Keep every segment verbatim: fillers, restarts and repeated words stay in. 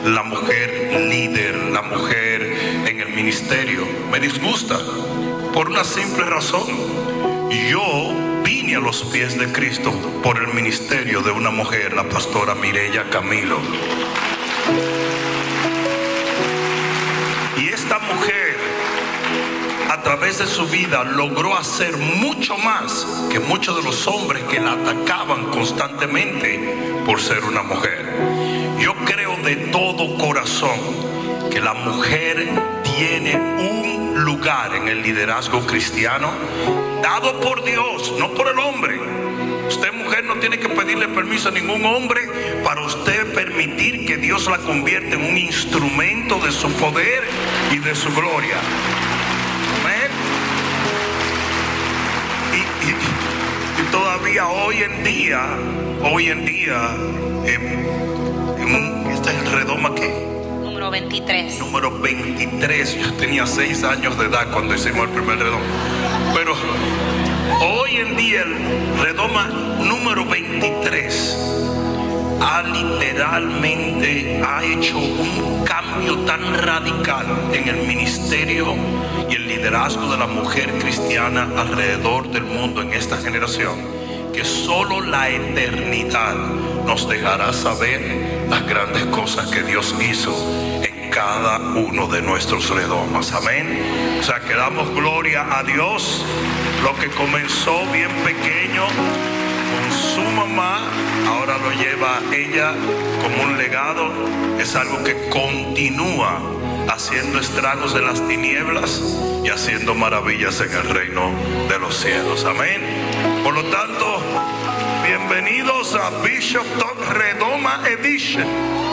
la mujer líder, la mujer en el ministerio. Me disgusta por una simple razón. Yo vine a los pies de Cristo por el ministerio de una mujer, la pastora Mireya Camilo. Y esta mujer, a través de su vida, logró hacer mucho más que muchos de los hombres que la atacaban constantemente por ser una mujer. Yo creo de todo corazón que la mujer tiene un lugar en el liderazgo cristiano dado por Dios, no por el hombre. Usted, mujer, no tiene que pedirle permiso a ningún hombre para usted permitir que Dios la convierta en un instrumento de su poder y de su gloria. Amén. Y, y, y todavía hoy en día, hoy en día, eh, en un, este es el Redoma que número veintitrés. Número veintitrés. Yo tenía seis años de edad cuando hicimos el primer Redoma. Pero hoy en día el Redoma número veintitrés ha literalmente ha hecho un cambio tan radical en el ministerio y el liderazgo de la mujer cristiana alrededor del mundo en esta generación, que solo la eternidad nos dejará saber las grandes cosas que Dios hizo en cada uno de nuestros redomas. Amén. O sea, que damos gloria a Dios. Lo que comenzó bien pequeño con su mamá, ahora lo lleva ella como un legado. Es algo que continúa haciendo estragos en las tinieblas y haciendo maravillas en el reino de los cielos. Amén. Por lo tanto, bienvenidos a Bishop Talk Redoma Edition.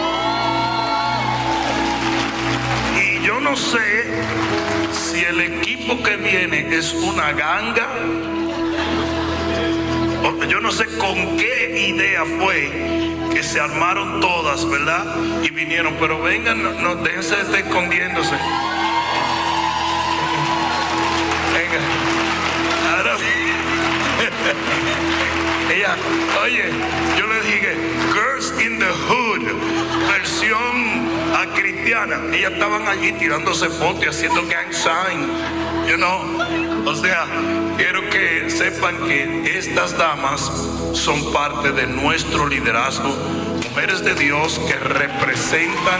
Y yo no sé si el equipo que viene es una ganga, o yo no sé con qué idea fue que se armaron todas, ¿verdad? Y vinieron, pero vengan, no, no déjense de estar escondiéndose. Venga. Ahora ella, oye, yo le dije Girls in the Hood, versión a cristiana. Ellas estaban allí tirándose fotos y haciendo gang sign, you know. O sea, quiero que sepan que estas damas son parte de nuestro liderazgo, mujeres de Dios que representan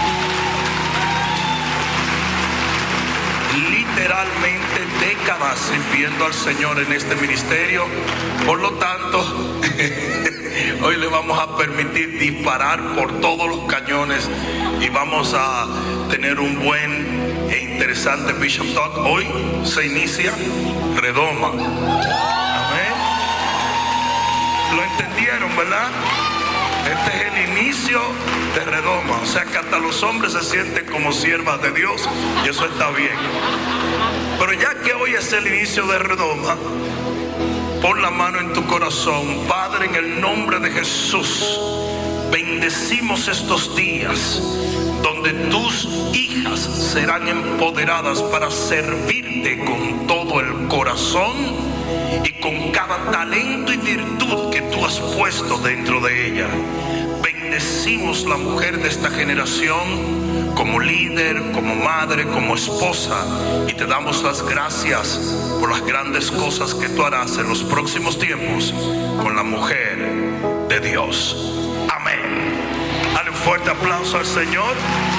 literalmente décadas sirviendo al Señor en este ministerio. Por lo tanto, hoy le vamos a permitir disparar por todos los cañones y vamos a tener un buen e interesante Bishop Talk. Hoy se inicia Redoma. Amén. ¿Lo entendieron, verdad? Este es el inicio de Redoma. O sea que hasta los hombres se sienten como siervas de Dios, y eso está bien. Pero ya que hoy es el inicio de Redoma, pon la mano en tu corazón. Padre, en el nombre de Jesús, bendecimos estos días donde tus hijas serán empoderadas para servirte con todo el corazón y con cada talento y virtud que tú has puesto dentro de ella. Bendecimos la mujer de esta generación como líder, como madre, como esposa, y te damos las gracias por las grandes cosas que tú harás en los próximos tiempos con la mujer de Dios. Amén. Dale un fuerte aplauso al Señor.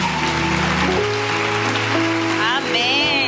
Amén.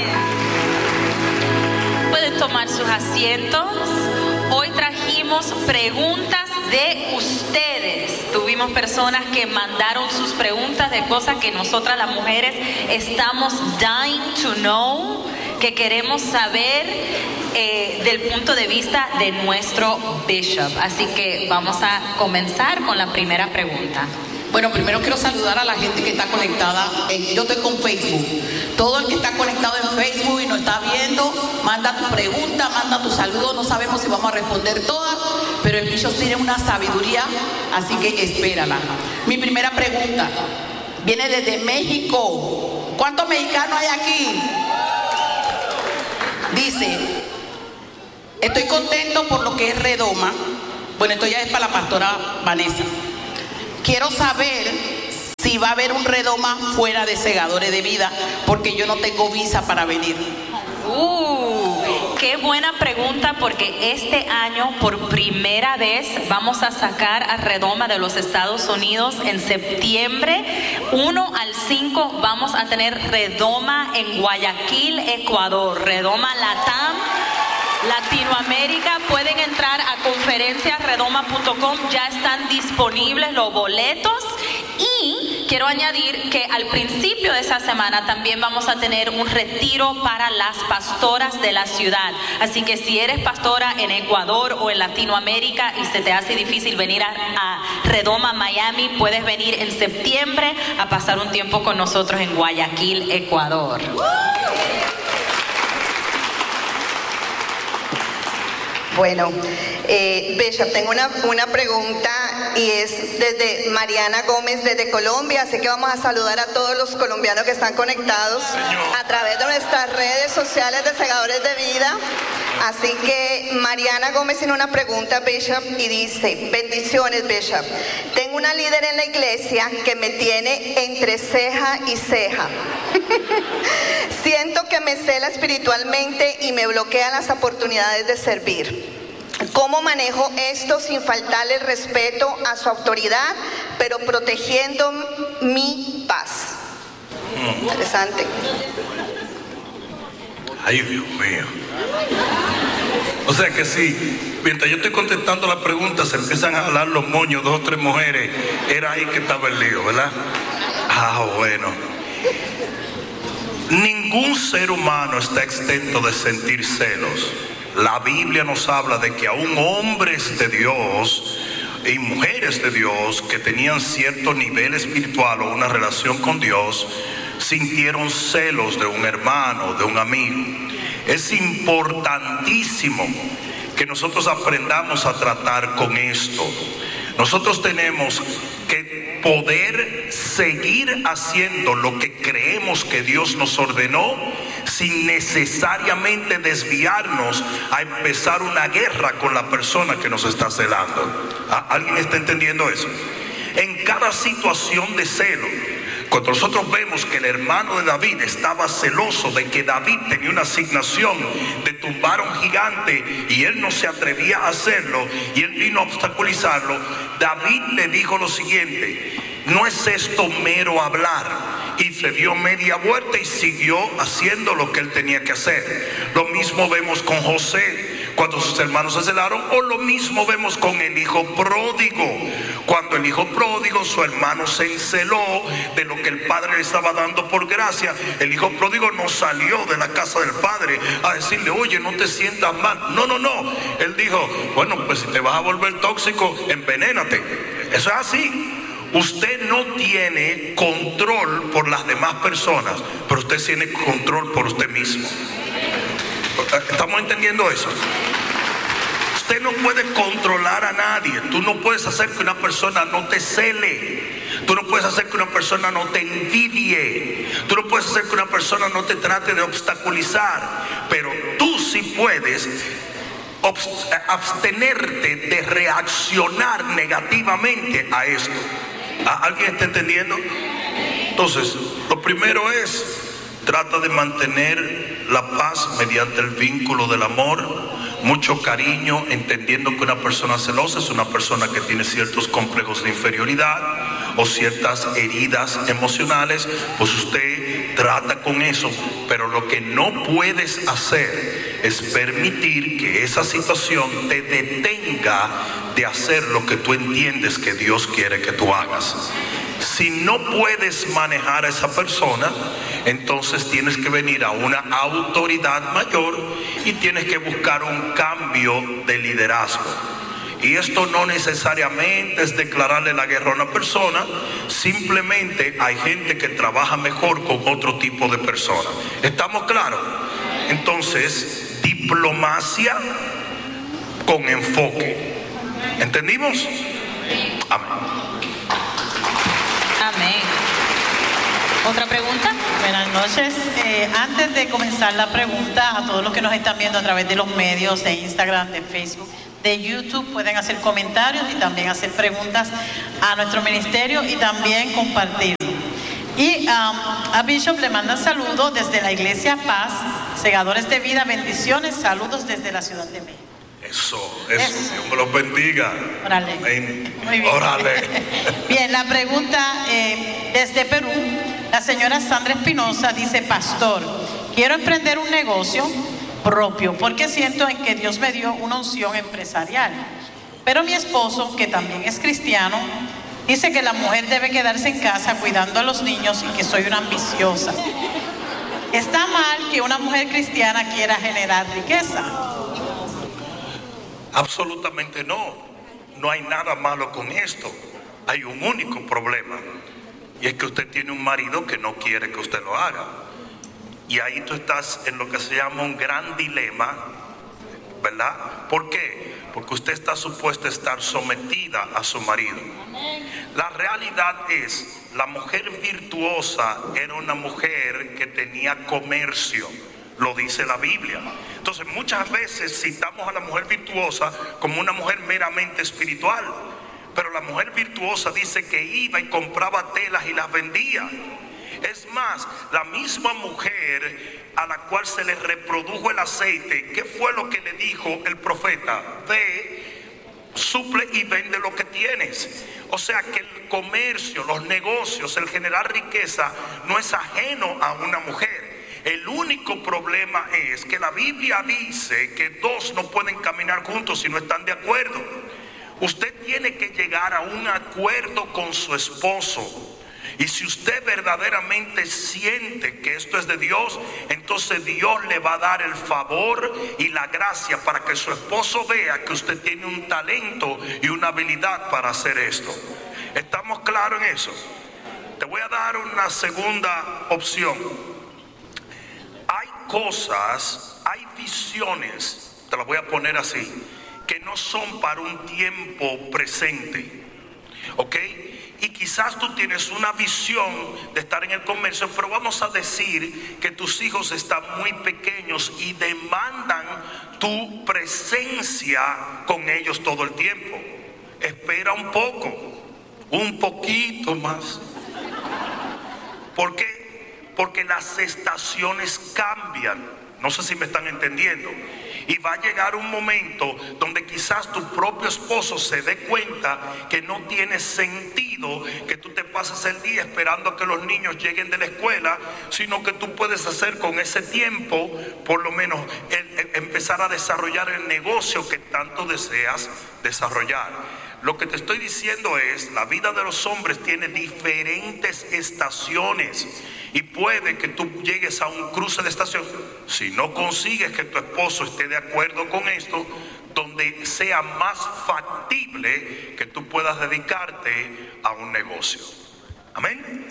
Pueden tomar sus asientos. Hoy trajimos preguntas de ustedes. Tuvimos personas que mandaron sus preguntas de cosas que nosotras las mujeres estamos dying to know, que queremos saber eh, del punto de vista de nuestro bishop. Así que vamos a comenzar con la primera pregunta. Bueno, primero quiero saludar a la gente que está conectada. En, yo estoy con Facebook. Todo el que está conectado en Facebook y nos está viendo, manda tu pregunta, manda tu saludo. No sabemos si vamos a responder todas, pero el Bishop tiene una sabiduría, así que espérala. Mi primera pregunta viene desde México. ¿Cuántos mexicanos hay aquí? Dice: estoy contento por lo que es Redoma. Bueno, esto ya es para la pastora Vanessa. Quiero saber si si va a haber un redoma fuera de Segadores de Vida, porque yo no tengo visa para venir. Uh, qué buena pregunta, porque este año por primera vez vamos a sacar a Redoma de los Estados Unidos en septiembre. uno al cinco vamos a tener Redoma en Guayaquil, Ecuador. Redoma Latam, Latinoamérica. Pueden entrar a conferencias redoma punto com, ya están disponibles los boletos. Y quiero añadir que al principio de esa semana también vamos a tener un retiro para las pastoras de la ciudad. Así que si eres pastora en Ecuador o en Latinoamérica y se te hace difícil venir a, a Redoma, Miami, puedes venir en septiembre a pasar un tiempo con nosotros en Guayaquil, Ecuador. Bueno, eh, Bishop, tengo una, una pregunta y es desde Mariana Gómez desde Colombia, así que vamos a saludar a todos los colombianos que están conectados a través de nuestras redes sociales de Segadores de Vida. Así que Mariana Gómez tiene una pregunta, Bishop, y dice: bendiciones, Bishop. Tengo una líder en la iglesia que me tiene entre ceja y ceja. Siento que me cela espiritualmente y me bloquea las oportunidades de servir. ¿Cómo manejo esto sin faltarle el respeto a su autoridad, pero protegiendo mi paz? Interesante. Ay, Dios mío. O sea que sí, mientras yo estoy contestando la pregunta, se empiezan a jalar los moños dos o tres mujeres. Era ahí que estaba el lío, ¿verdad? Ah, bueno. Ningún ser humano está exento de sentir celos. La Biblia nos habla de que aún hombres de Dios y mujeres de Dios que tenían cierto nivel espiritual o una relación con Dios, sintieron celos de un hermano, de un amigo. Es importantísimo que nosotros aprendamos a tratar con esto. Nosotros tenemos que poder seguir haciendo lo que creemos que Dios nos ordenó sin necesariamente desviarnos a empezar una guerra con la persona que nos está celando. ¿Alguien está entendiendo eso? En cada situación de celo, cuando nosotros vemos que el hermano de David estaba celoso de que David tenía una asignación de tumbar a un gigante y él no se atrevía a hacerlo y él vino a obstaculizarlo, David le dijo lo siguiente: no es esto mero hablar. Y se dio media vuelta y siguió haciendo lo que él tenía que hacer. Lo mismo vemos con José cuando sus hermanos se celaron, o lo mismo vemos con el hijo pródigo. Cuando el hijo pródigo, su hermano se enceló de lo que el padre le estaba dando por gracia. El hijo pródigo no salió de la casa del padre a decirle: oye, no te sientas mal. No, no, no. Él dijo: bueno, pues si te vas a volver tóxico, envenénate. Eso es así. Usted no tiene control por las demás personas, pero usted tiene control por usted mismo. ¿Estamos entendiendo eso? Usted no puede controlar a nadie. Tú no puedes hacer que una persona no te cele. Tú no puedes hacer que una persona no te envidie. Tú no puedes hacer que una persona no te trate de obstaculizar. Pero tú sí puedes abstenerte de reaccionar negativamente a esto. ¿Alguien está entendiendo? Entonces, lo primero es: trata de mantener la paz mediante el vínculo del amor, mucho cariño, entendiendo que una persona celosa es una persona que tiene ciertos complejos de inferioridad o ciertas heridas emocionales. Pues usted trata con eso, pero lo que no puedes hacer es permitir que esa situación te detenga de hacer lo que tú entiendes que Dios quiere que tú hagas. Si no puedes manejar a esa persona, entonces tienes que venir a una autoridad mayor y tienes que buscar un cambio de liderazgo. Y esto no necesariamente es declararle la guerra a una persona, simplemente hay gente que trabaja mejor con otro tipo de personas. ¿Estamos claros? Entonces, diplomacia con enfoque. ¿Entendimos? Amén. Amén. ¿Otra pregunta? Buenas noches. Eh, antes de comenzar la pregunta, a todos los que nos están viendo a través de los medios de Instagram, de Facebook, de YouTube pueden hacer comentarios y también hacer preguntas a nuestro ministerio y también compartir. Y um, a Bishop le mandan saludos desde la Iglesia Paz, Segadores de Vida, bendiciones, saludos desde la Ciudad de México. Eso, eso, eso. Dios me los bendiga. Órale. Amén. Muy bien. Órale. Bien, la pregunta eh, desde Perú, la señora Sandra Espinosa dice: pastor, quiero emprender un negocio propio porque siento en que Dios me dio una unción empresarial, pero mi esposo, que también es cristiano, dice que la mujer debe quedarse en casa cuidando a los niños y que soy una ambiciosa. ¿Está mal que una mujer cristiana quiera generar riqueza? Absolutamente no. No hay nada malo con esto. Hay un único problema, y es que usted tiene un marido que no quiere que usted lo haga. Y ahí tú estás en lo que se llama un gran dilema, ¿verdad? ¿Por qué? Porque usted está supuesta a estar sometida a su marido. La realidad es, la mujer virtuosa era una mujer que tenía comercio, lo dice la Biblia. Entonces muchas veces citamos a la mujer virtuosa como una mujer meramente espiritual, pero la mujer virtuosa dice que iba y compraba telas y las vendía. Es más, la misma mujer a la cual se le reprodujo el aceite, ¿qué fue lo que le dijo el profeta? Ve, suple y vende lo que tienes. O sea que el comercio, los negocios, el generar riqueza no es ajeno a una mujer. El único problema es que la Biblia dice que dos no pueden caminar juntos si no están de acuerdo. Usted tiene que llegar a un acuerdo con su esposo. Y si usted verdaderamente siente que esto es de Dios, entonces Dios le va a dar el favor y la gracia para que su esposo vea que usted tiene un talento y una habilidad para hacer esto. ¿Estamos claros en eso? Te voy a dar una segunda opción. Hay cosas, hay visiones, te las voy a poner así, que no son para un tiempo presente, ¿ok? Y quizás tú tienes una visión de estar en el comercio, pero vamos a decir que tus hijos están muy pequeños y demandan tu presencia con ellos todo el tiempo. Espera un poco, un poquito más. ¿Por qué? Porque las estaciones cambian. No sé si me están entendiendo. Y va a llegar un momento donde quizás tu propio esposo se dé cuenta que no tiene sentido que tú te pases el día esperando a que los niños lleguen de la escuela, sino que tú puedes hacer con ese tiempo, por lo menos, el, el, empezar a desarrollar el negocio que tanto deseas desarrollar. Lo que te estoy diciendo es, la vida de los hombres tiene diferentes estaciones. Y puede que tú llegues a un cruce de estación, si no consigues que tu esposo esté de acuerdo con esto, donde sea más factible que tú puedas dedicarte a un negocio. Amén.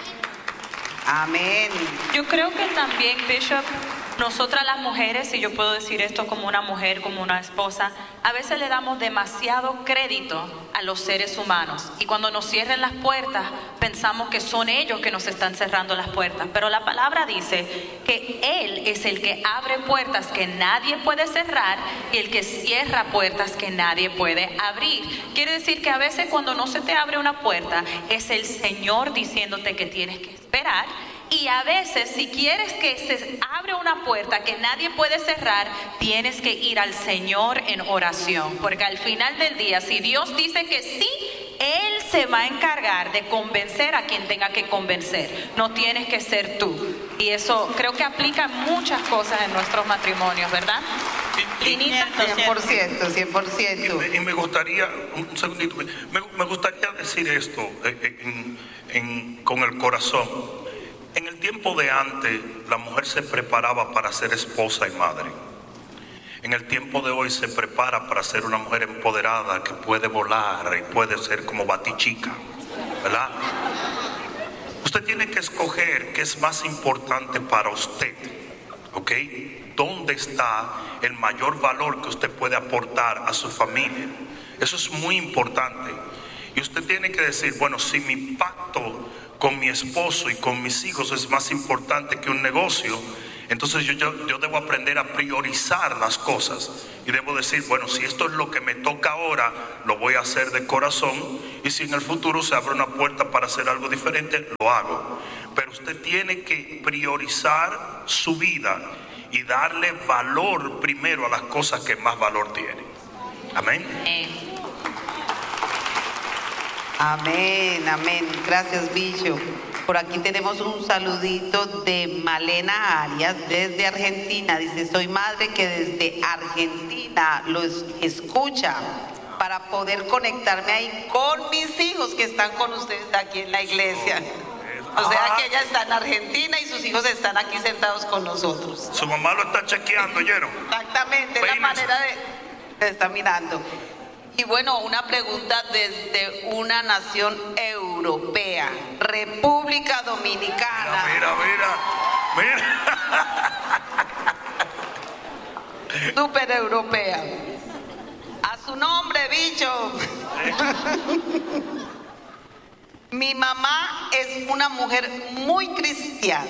Amén. Yo creo que también, Bishop, nosotras las mujeres, y yo puedo decir esto como una mujer, como una esposa, a veces le damos demasiado crédito a los seres humanos. Y cuando nos cierren las puertas, pensamos que son ellos que nos están cerrando las puertas. Pero la palabra dice que Él es el que abre puertas que nadie puede cerrar y el que cierra puertas que nadie puede abrir. Quiere decir que a veces cuando no se te abre una puerta, es el Señor diciéndote que tienes que esperar. Y a veces, si quieres que se abra una puerta que nadie puede cerrar, tienes que ir al Señor en oración. Porque al final del día, si Dios dice que sí, Él se va a encargar de convencer a quien tenga que convencer. No tienes que ser tú. Y eso creo que aplica a muchas cosas en nuestros matrimonios, ¿verdad? Linita, cien por ciento, cien por ciento. Y me, y me gustaría, un segundito, me, me gustaría decir esto en, en, con el corazón. En el tiempo de antes, la mujer se preparaba para ser esposa y madre. En el tiempo de hoy se prepara para ser una mujer empoderada que puede volar y puede ser como Batichica, ¿verdad? Usted tiene que escoger qué es más importante para usted, ¿ok? ¿Dónde está el mayor valor que usted puede aportar a su familia? Eso es muy importante. Y usted tiene que decir, bueno, si mi pacto con mi esposo y con mis hijos es más importante que un negocio, Entonces yo, yo, yo debo aprender a priorizar las cosas y debo decir, bueno, si esto es lo que me toca ahora, lo voy a hacer de corazón, y si en el futuro se abre una puerta para hacer algo diferente, lo hago. Pero usted tiene que priorizar su vida y darle valor primero a las cosas que más valor tienen. Amén. Amén, amén. Gracias, Bishop. Por aquí tenemos un saludito de Malena Arias desde Argentina. Dice, soy madre que desde Argentina lo escucha para poder conectarme ahí con mis hijos que están con ustedes aquí en la iglesia. O sea que ella está en Argentina y sus hijos están aquí sentados con nosotros. Su mamá lo está chequeando, ¿oyeron? Exactamente, la manera de, de estar mirando. Y bueno, una pregunta desde una nación europea, República Dominicana. Mira, mira, mira. Súper europea. A su nombre, bicho. Mi mamá es una mujer muy cristiana,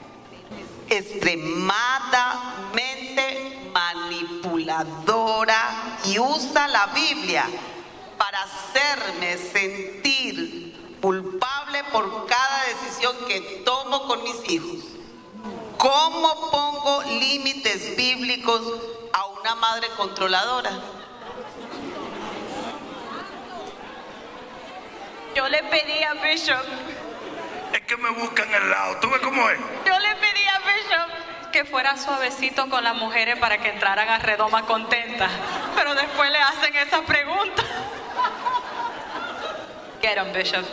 extremadamente manipuladora y usa la Biblia para hacerme sentir culpable por cada decisión que tomo con mis hijos. ¿Cómo pongo límites bíblicos a una madre controladora? Yo le pedí a Bishop. Es que me buscan el lado. ¿Tú ves cómo es? Yo le pedí a Bishop que fuera suavecito con las mujeres para que entraran a redoma contentas. Pero después le hacen esa pregunta. Get him, Bishop.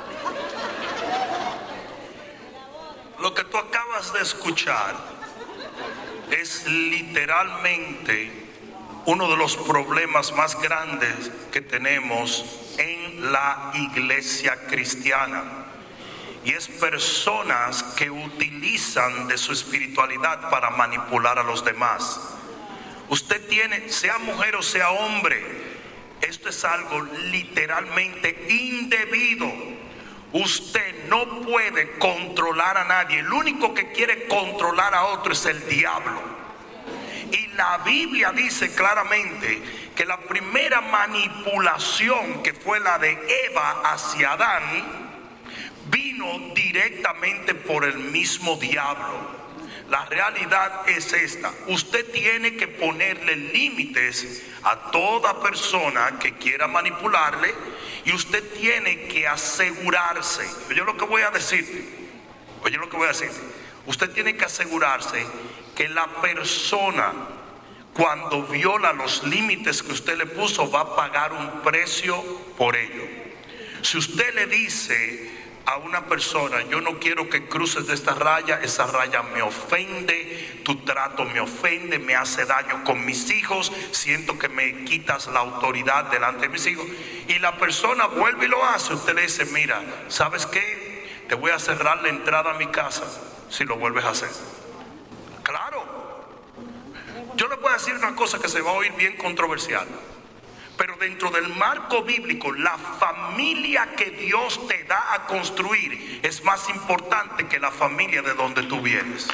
Lo que tú acabas de escuchar es literalmente uno de los problemas más grandes que tenemos en la iglesia cristiana, y es personas que utilizan de su espiritualidad para manipular a los demás. Usted tiene, sea mujer o sea hombre, esto es algo literalmente indebido. Usted no puede controlar a nadie. El único que quiere controlar a otro es el diablo. Y la Biblia dice claramente que la primera manipulación, que fue la de Eva hacia Adán, vino directamente por el mismo diablo. La realidad es esta: usted tiene que ponerle límites a toda persona que quiera manipularle, y usted tiene que asegurarse. Oye lo que voy a decirte, oye lo que voy a decirte. Usted tiene que asegurarse que la persona, cuando viola los límites que usted le puso, va a pagar un precio por ello. Si usted le dice a una persona, yo no quiero que cruces de esta raya, esa raya me ofende, tu trato me ofende, me hace daño con mis hijos, siento que me quitas la autoridad delante de mis hijos, y la persona vuelve y lo hace, usted le dice, mira, ¿sabes qué? Te voy a cerrar la entrada a mi casa si lo vuelves a hacer. Claro, yo le voy a decir una cosa que se va a oír bien controversial, pero dentro del marco bíblico, la familia que Dios te da a construir es más importante que la familia de donde tú vienes.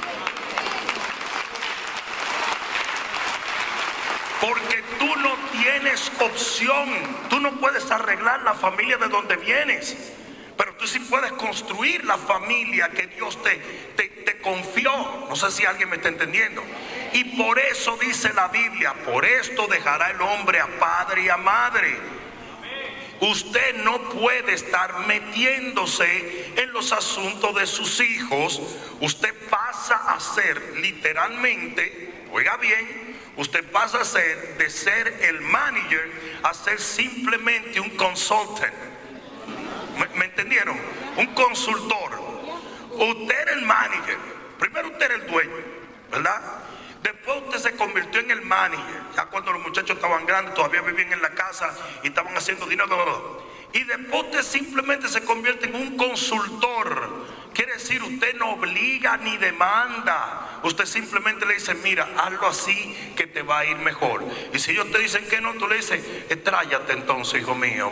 Porque tú no tienes opción, tú no puedes arreglar la familia de donde vienes, pero tú sí puedes construir la familia que Dios te, te, te confió. No sé si alguien me está entendiendo. Y por eso dice la Biblia, por esto dejará el hombre a padre y a madre. Usted no puede estar metiéndose en los asuntos de sus hijos. Usted pasa a ser literalmente, oiga bien, usted pasa a ser, de ser el manager, a ser simplemente un consultant. ¿Me, me entendieron? Un consultor. Usted era el manager. Primero usted era el dueño, ¿verdad? Después usted se convirtió en el manager. Ya cuando los muchachos estaban grandes, todavía vivían en la casa y estaban haciendo dinero. Y después usted simplemente se convierte en un consultor. Quiere decir, usted no obliga ni demanda. Usted simplemente le dice, mira, hazlo así que te va a ir mejor. Y si ellos te dicen que no, tú le dices, tráyate entonces, hijo mío.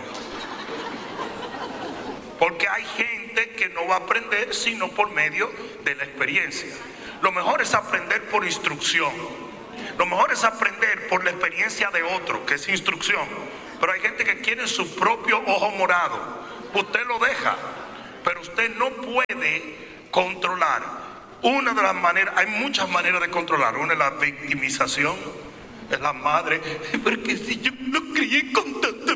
Porque hay gente que no va a aprender sino por medio de la experiencia. Lo mejor es aprender por instrucción. Lo mejor es aprender por la experiencia de otro, que es instrucción. Pero hay gente que quiere su propio ojo morado. Usted lo deja, pero usted no puede controlar. Una de las maneras, hay muchas maneras de controlar. Una es la victimización, es la madre, porque si yo lo crié con tanta...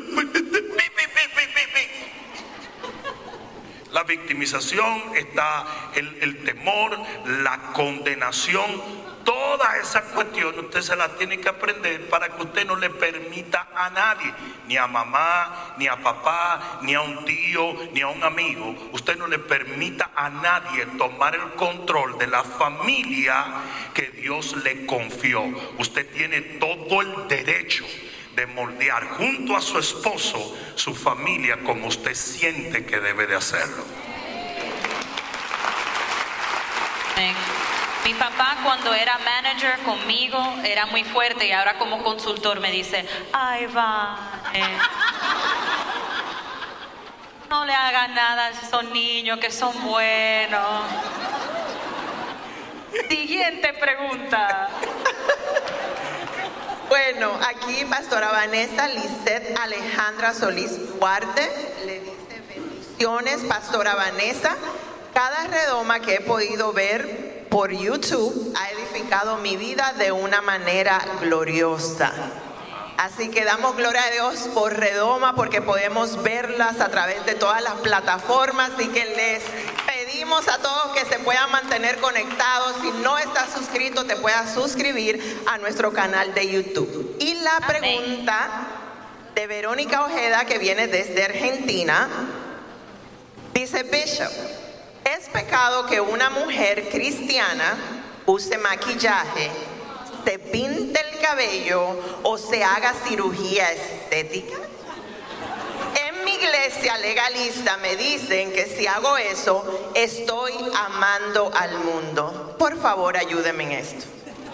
La victimización, está el, el temor, la condenación. Todas esas cuestiones usted se las tiene que aprender para que usted no le permita a nadie, ni a mamá, ni a papá, ni a un tío, ni a un amigo. Usted no le permita a nadie tomar el control de la familia que Dios le confió. Usted tiene todo el derecho de moldear junto a su esposo su familia como usted siente que debe de hacerlo. Mi papá, cuando era manager conmigo, era muy fuerte, y ahora como consultor me dice: ay, va, eh, no le hagan nada a esos niños que son buenos. Siguiente pregunta. Bueno, aquí pastora Vanessa Lisset Alejandra Solís Duarte le dice: bendiciones, pastora Vanessa. Cada redoma que he podido ver por YouTube ha edificado mi vida de una manera gloriosa. Así que damos gloria a Dios por redoma, porque podemos verlas a través de todas las plataformas. Así que les pedimos a todos que se puedan mantener conectados. Si no estás suscrito, te puedas suscribir a nuestro canal de YouTube. Y la pregunta de Verónica Ojeda, que viene desde Argentina, dice: Bishop, ¿es pecado que una mujer cristiana use maquillaje, se pinte el cabello o se haga cirugía estética? En mi iglesia legalista me dicen que si hago eso, estoy amando al mundo. Por favor, ayúdeme en esto.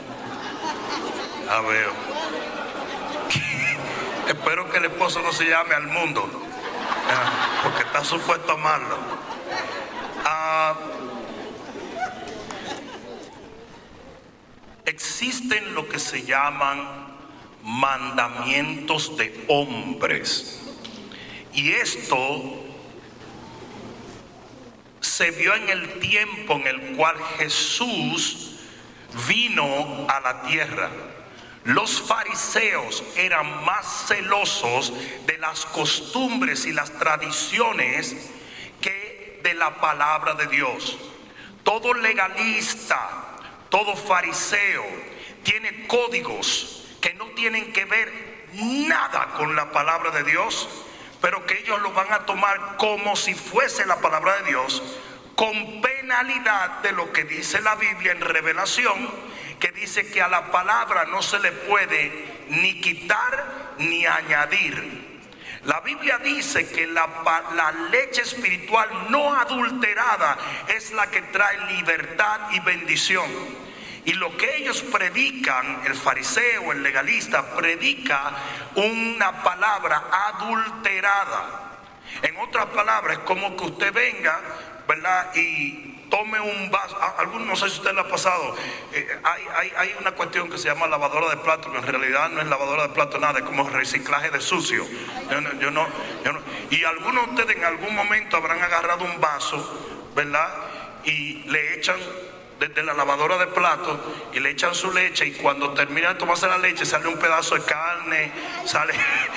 Ya veo. Espero que el esposo no se llame al mundo, ya, porque está supuesto a amarlo. Ah, existen lo que se llaman mandamientos de hombres, y esto se vio en el tiempo en el cual Jesús vino a la tierra. Los fariseos eran más celosos de las costumbres y las tradiciones que de la palabra de Dios. Todo legalista, todo fariseo tiene códigos que no tienen que ver nada con la palabra de Dios, pero que ellos lo van a tomar como si fuese la palabra de Dios, con penalidad de lo que dice la Biblia en Revelación, que dice que a la palabra no se le puede ni quitar ni añadir. La Biblia dice que la, la leche espiritual no adulterada es la que trae libertad y bendición. Y lo que ellos predican, el fariseo, el legalista, predica una palabra adulterada. En otras palabras, es como que usted venga, ¿verdad?, y tome un vaso. Algunos, no sé si usted le ha pasado, eh, hay, hay, hay una cuestión que se llama lavadora de plato, que en realidad no es lavadora de plato nada, es como reciclaje de sucio. Yo no, yo no, yo no. Y algunos de ustedes en algún momento habrán agarrado un vaso, ¿verdad?, y le echan desde la lavadora de platos y le echan su leche, y cuando termina de tomarse la leche sale un pedazo de carne, sale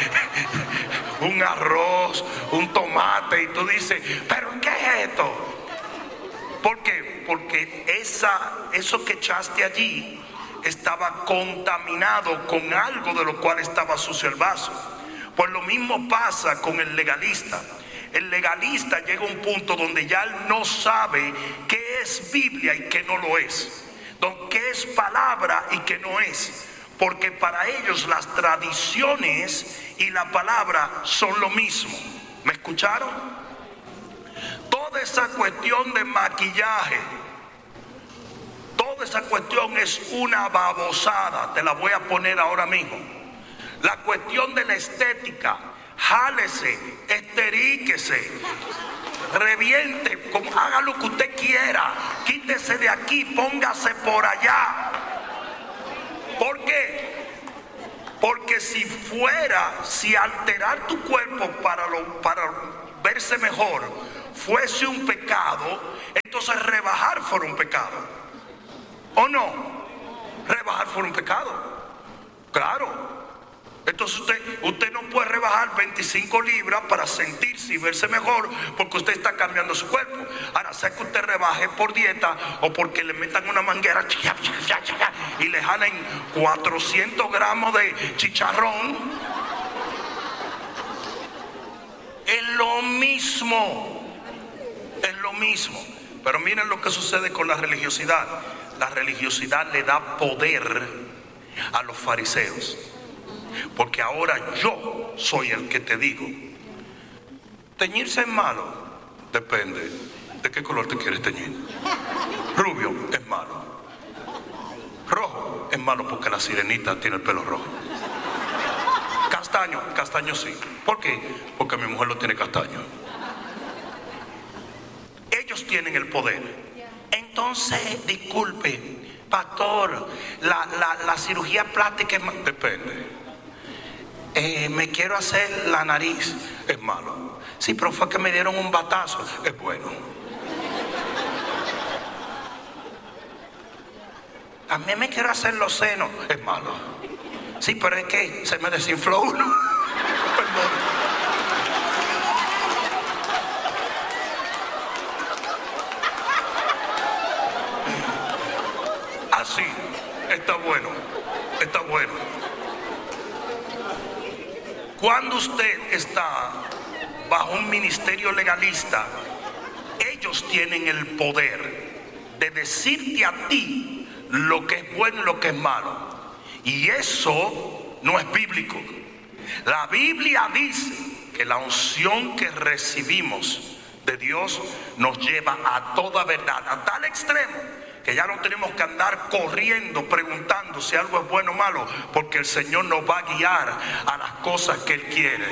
un arroz, un tomate, y tú dices: ¿pero qué es esto? ¿Por qué? Porque esa, eso que echaste allí estaba contaminado con algo de lo cual estaba sucio el vaso. Pues lo mismo pasa con el legalista. El legalista llega a un punto donde ya él no sabe qué es Biblia y qué no lo es, qué es palabra y qué no es, porque para ellos las tradiciones y la palabra son lo mismo. ¿Me escucharon? Toda esa cuestión de maquillaje, toda esa cuestión es una babosada. Te la voy a poner ahora mismo. La cuestión de la estética, jálese, esteríquese, reviente, como, haga lo que usted quiera, quítese de aquí, póngase por allá. ¿Por qué? Porque si fuera, si alterar tu cuerpo para, lo, para verse mejor fuese un pecado, entonces rebajar fuera un pecado. ¿O no? Rebajar fuera un pecado. Claro. Entonces usted, usted no puede rebajar veinticinco libras para sentirse y verse mejor porque usted está cambiando su cuerpo. Ahora, sea que usted rebaje por dieta o porque le metan una manguera y le jalen cuatrocientos gramos de chicharrón. Es lo mismo. Es lo mismo. Pero miren lo que sucede con la religiosidad. La religiosidad le da poder a los fariseos. Porque ahora yo soy el que te digo, teñirse es malo. Depende de qué color te quieres teñir. Rubio es malo. Rojo es malo porque la sirenita tiene el pelo rojo. Castaño, castaño sí. ¿Por qué? Porque mi mujer lo tiene castaño. Ellos tienen el poder. Entonces, disculpe, pastor, la, la, la cirugía plástica es malo. Depende. Eh, me quiero hacer la nariz, es malo. Sí, pero fue que me dieron un batazo, es bueno. También me quiero hacer los senos, es malo. Sí, pero es que se me desinfló uno. Perdón. Así, está bueno, está bueno. Cuando usted está bajo un ministerio legalista, ellos tienen el poder de decirte a ti lo que es bueno y lo que es malo. Y eso no es bíblico. La Biblia dice que la unción que recibimos de Dios nos lleva a toda verdad, a tal extremo que ya no tenemos que andar corriendo preguntando si algo es bueno o malo, porque el Señor nos va a guiar a las cosas que Él quiere.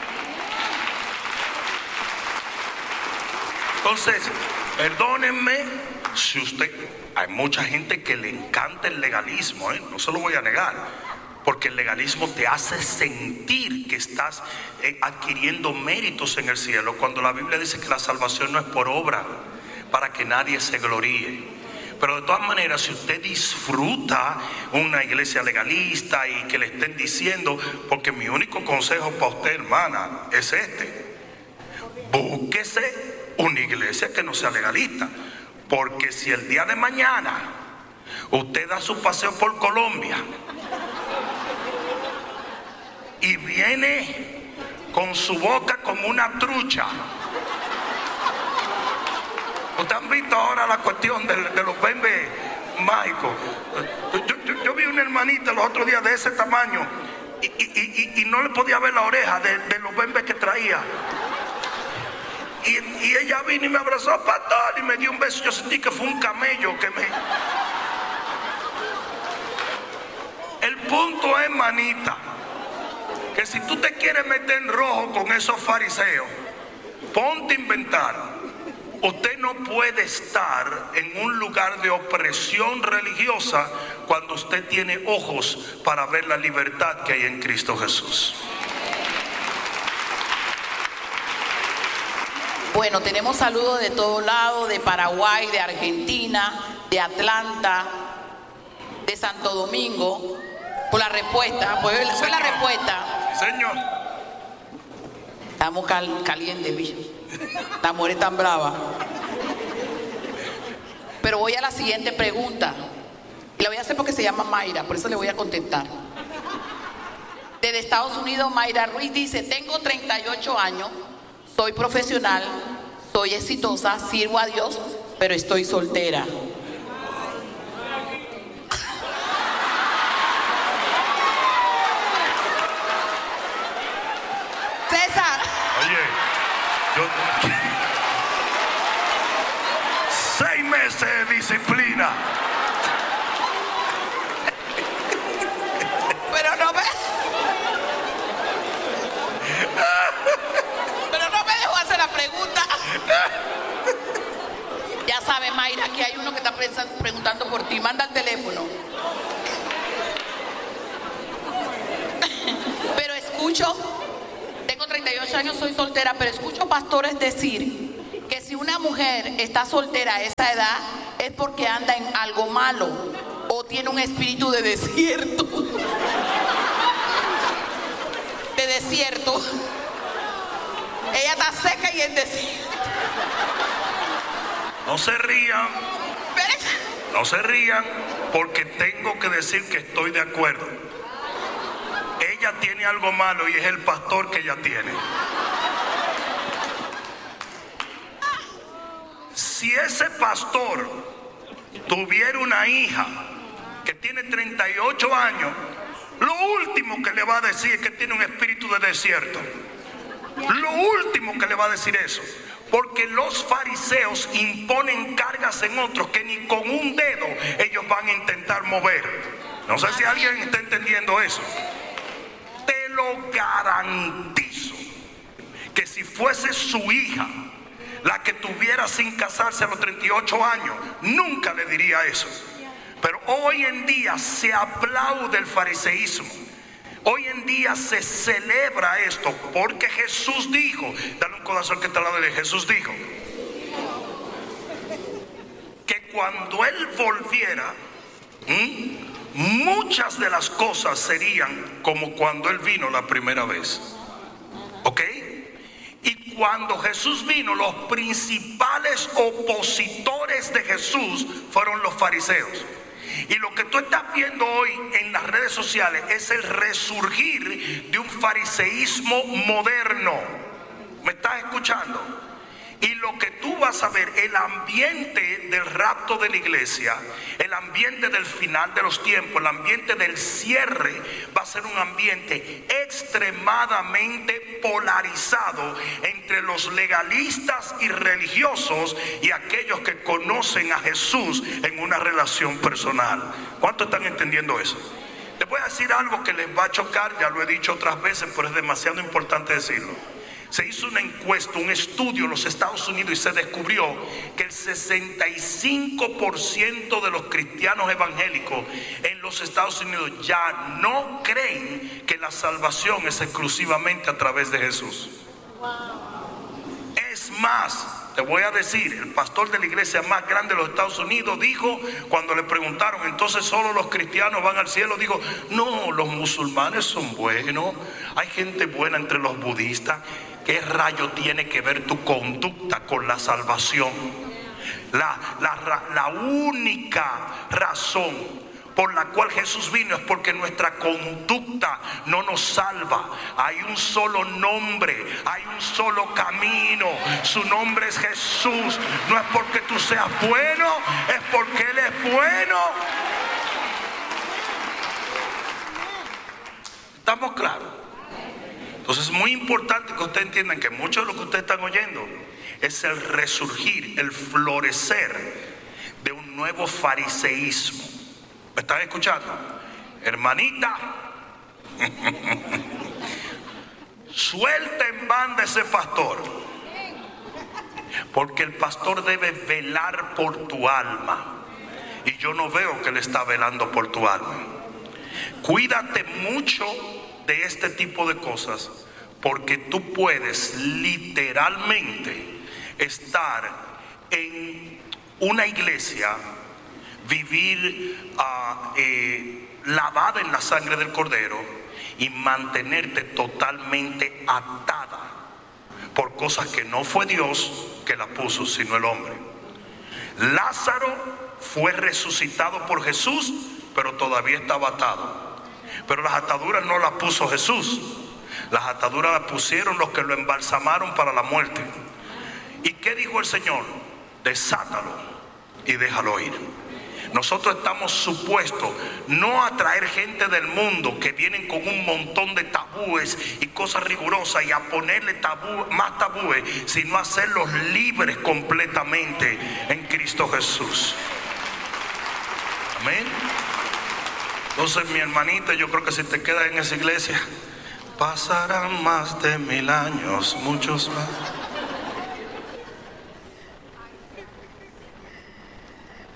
Entonces, perdónenme si usted, hay mucha gente que le encanta el legalismo, ¿eh? No se lo voy a negar, porque el legalismo te hace sentir que estás eh, adquiriendo méritos en el cielo, cuando la Biblia dice que la salvación no es por obra, para que nadie se gloríe. Pero de todas maneras, si usted disfruta una iglesia legalista y que le estén diciendo, porque mi único consejo para usted, hermana, es este: búsquese una iglesia que no sea legalista. Porque si el día de mañana usted da su paseo por Colombia y viene con su boca como una trucha. ¿Ustedes han visto ahora la cuestión de, de los bembes mágicos? Yo, yo, yo vi una hermanita los otros días de ese tamaño y, y, y, y no le podía ver la oreja de, de los bembes que traía. Y, y ella vino y me abrazó, pastor, y me dio un beso. Yo sentí que fue un camello que me... El punto es, manita, que si tú te quieres meter en rojo con esos fariseos, ponte a inventar. Usted no puede estar en un lugar de opresión religiosa cuando usted tiene ojos para ver la libertad que hay en Cristo Jesús. Bueno, tenemos saludos de todos lados, de Paraguay, de Argentina, de Atlanta, de Santo Domingo. Por la respuesta, pues fue la respuesta. Señor. Estamos cal, calientes, bicho. La mujer tan brava. Pero voy a la siguiente pregunta. Y la voy a hacer porque se llama Mayra, por eso le voy a contestar. Desde Estados Unidos, Mayra Ruiz dice: tengo treinta y ocho años, soy profesional, soy exitosa, sirvo a Dios, pero estoy soltera. César. Oye, yo... seis meses de disciplina. Pero no me... Pero no me dejó hacer la pregunta. Ya sabe, Mayra, que hay uno que está preguntando por ti. Manda el teléfono. Pero escucho, tengo treinta y ocho años, soy soltera, pero escucho pastores decir que si una mujer está soltera a esa edad es porque anda en algo malo o tiene un espíritu de desierto. De desierto. Ella está seca y en desierto. No se rían, no se rían, porque tengo que decir que estoy de acuerdo. Ella tiene algo malo y es el pastor que ella tiene. Si ese pastor tuviera una hija que tiene treinta y ocho años, lo último que le va a decir es que tiene un espíritu de desierto. Lo último que le va a decir eso. Porque los fariseos imponen cargas en otros que ni con un dedo ellos van a intentar mover. No sé si alguien está entendiendo eso. Te lo garantizo que si fuese su hija la que tuviera sin casarse a los treinta y ocho años, nunca le diría eso. Pero hoy en día se aplaude el fariseísmo. Hoy en día se celebra esto porque Jesús dijo, dale un codazo al que está al lado de él, Jesús dijo que cuando Él volviera, ¿m? muchas de las cosas serían como cuando Él vino la primera vez. ¿Ok? Y cuando Jesús vino, los principales opositores de Jesús fueron los fariseos. Y lo que tú estás viendo hoy en las redes sociales es el resurgir de un fariseísmo moderno. ¿Me estás escuchando? Y lo que tú vas a ver, el ambiente del rapto de la iglesia, el ambiente del final de los tiempos, el ambiente del cierre, va a ser un ambiente extremadamente polarizado entre los legalistas y religiosos y aquellos que conocen a Jesús en una relación personal. ¿Cuántos están entendiendo eso? Les voy a decir algo que les va a chocar, ya lo he dicho otras veces, pero es demasiado importante decirlo. Se hizo una encuesta, un estudio en los Estados Unidos y se descubrió que el sesenta y cinco por ciento de los cristianos evangélicos en los Estados Unidos ya no creen que la salvación es exclusivamente a través de Jesús. Es más, te voy a decir, el pastor de la iglesia más grande de los Estados Unidos dijo, cuando le preguntaron, entonces solo los cristianos van al cielo, dijo, no, los musulmanes son buenos, hay gente buena entre los budistas. ¿Qué rayo tiene que ver tu conducta con la salvación? La, la, la única razón por la cual Jesús vino es porque nuestra conducta no nos salva. Hay un solo nombre, hay un solo camino. Su nombre es Jesús. No es porque tú seas bueno, es porque Él es bueno. ¿Estamos claros? Entonces es muy importante que ustedes entiendan que mucho de lo que ustedes están oyendo es el resurgir, el florecer de un nuevo fariseísmo. ¿Me están escuchando? Hermanita, suelta en banda ese pastor, porque el pastor debe velar por tu alma y yo no veo que él está velando por tu alma. Cuídate mucho de este tipo de cosas, porque tú puedes literalmente estar en una iglesia, vivir uh, eh, lavada en la sangre del Cordero y mantenerte totalmente atada por cosas que no fue Dios que la puso, sino el hombre. Lázaro fue resucitado por Jesús, pero todavía estaba atado. Pero las ataduras no las puso Jesús, las ataduras las pusieron los que lo embalsamaron para la muerte. ¿Y qué dijo el Señor? Desátalo y déjalo ir. Nosotros estamos supuestos no a traer gente del mundo que vienen con un montón de tabúes y cosas rigurosas y a ponerle tabú, más tabúes, sino a hacerlos libres completamente en Cristo Jesús. Amén. Entonces, mi hermanita, yo creo que si te quedas en esa iglesia, pasarán más de mil años, muchos más.